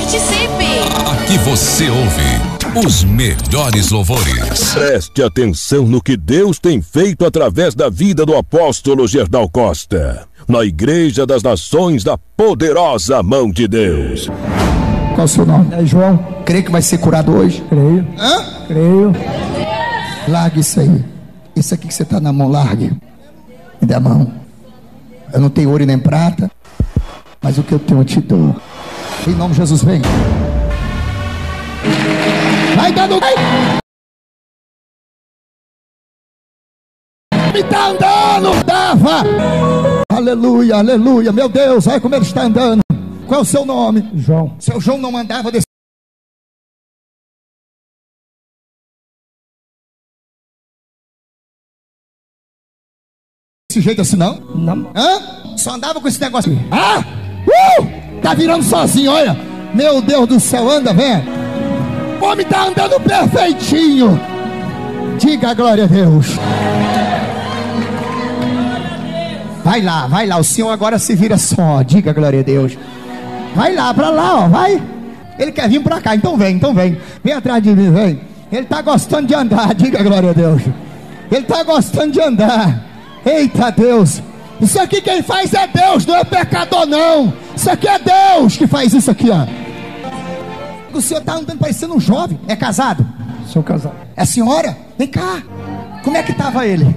Participe! Aqui você ouve os melhores louvores. Preste atenção no que Deus tem feito através da vida do apóstolo Gerdau Costa, na Igreja das Nações da Poderosa Mão de Deus. Qual o seu nome? É João. Crê que vai ser curado hoje? Creio. Hã? Creio. Largue isso aí. Isso aqui que você está na mão, largue. Me dê a mão. Eu não tenho ouro e nem prata, mas o que eu tenho eu te dou. Em nome de Jesus, vem. Vai dando. Me tá andando. Dava. Aleluia, aleluia. Meu Deus, olha como ele está andando. Qual é o seu nome? João. Seu João não andava desse jeito assim, não? Não. Hã? Só andava com esse negócio. Ah! Tá virando sozinho, olha. Meu Deus do céu, anda, vem. O homem tá andando perfeitinho. Diga a glória a Deus. Vai lá, o Senhor agora se vira só. Diga a glória a Deus. Vai lá, pra lá, ó, vai. Ele quer vir pra cá, então vem. Vem atrás de mim, vem. Ele tá gostando de andar, diga a glória a Deus. Ele tá gostando de andar. Eita Deus. Isso aqui quem faz é Deus, não é pecador não. Isso aqui é Deus que faz isso aqui, ó. O senhor tá andando parecendo um jovem. É casado? Sou casado. É senhora? Vem cá. Como é que tava ele?